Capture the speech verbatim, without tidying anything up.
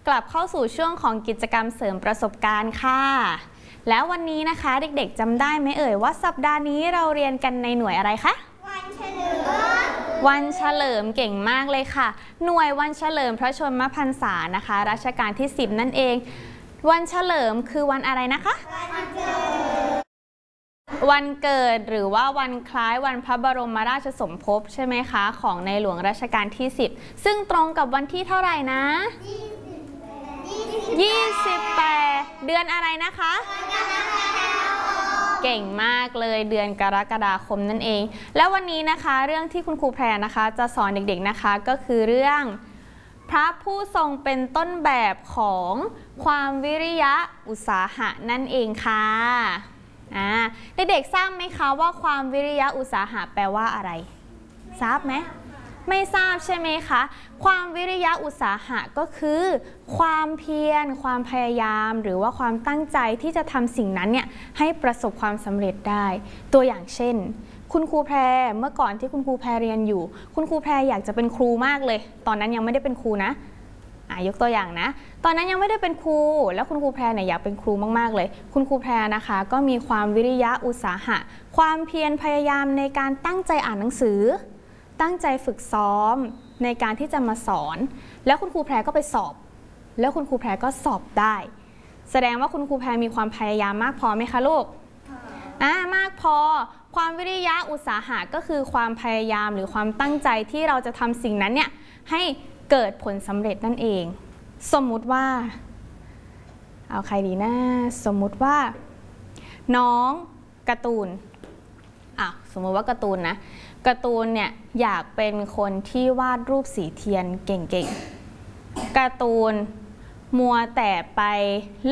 กลับเข้าสู่ช่วงของกิจกรรมเสริมประสบการณ์ค่ะแล้ววันนี้นะคะเด็กๆจำได้ไหมเอ่ยว่าสัปดาห์นี้เราเรียนกันในหน่วยอะไรคะวันเฉลิมวันเฉลิมเก่งมากเลยค่ะหน่วยวันเฉลิมพระชนมพรรษานะคะรัชกาลที่สิบนั่นเองวันเฉลิมคือวันอะไรนะคะวันเกิดวันเกิดหรือว่าวันคล้ายวันพระบรมราชสมภพใช่ไหมคะของในหลวงรัชกาลที่สิบซึ่งตรงกับวันที่เท่าไหร่นะยี่สิบแปดเดือนอะไรนะคะเก่งมากเลยเดือนกรกฎาคมนั่นเองแล้ววันนี้นะคะเรื่องที่คุณครูแพรนะคะจะสอนเด็กๆนะคะก็คือเรื่องพระผู้ทรงเป็นต้นแบบของความวิริยะอุตสาหะนั่นเองค่ะอ่าเด็กๆทราบไหมคะว่าความวิริยะอุตสาหะแปลว่าอะไรทราบไหมไม่ทราบใช่ไหมคะความวิริยะอุตสาหะก็คือความเพียรความพยายามหรือว่าความตั้งใจที่จะทำสิ่งนั้นเนี่ยให้ประสบความสำเร็จได้ตัวอย่างเช่นคุณครูแพรเมื่อก่อนที่คุณครูแพรเรียนอยู่คุณครูแพรอยากจะเป็นครูมากเลยตอนนั้นยังไม่ได้เป็นครูนะอ่ะยกตัวอย่างนะตอนนั้นยังไม่ได้เป็นครูแล้วคุณครูแพรเนี่ยอยากเป็นครูมากๆเลยคุณครูแพรนะคะก็มีความวิริยะอุตสาหะความเพียรพยายามในการตั้งใจอ่านหนังสือตั้งใจฝึกซ้อมในการที่จะมาสอนแล้วคุณครูแพรก็ไปสอบแล้วคุณครูแพรก็สอบได้แสดงว่าคุณครูแพรมีความพยายามมากพอไหมคะลูกอ่ามากพอความวิริยะอุตสาหะก็คือความพยายามหรือความตั้งใจที่เราจะทำสิ่งนั้นเนี่ยให้เกิดผลสำเร็จนั่นเองสมมุติว่าเอาใครดีนะสมมุติว่าน้องการ์ตูนอ่ะสมมติว่าการ์ตูนนะการ์ตูนเนี่ยอยากเป็นคนที่วาดรูปสีเทียนเก่งๆการ์ตูนมัวแต่ไป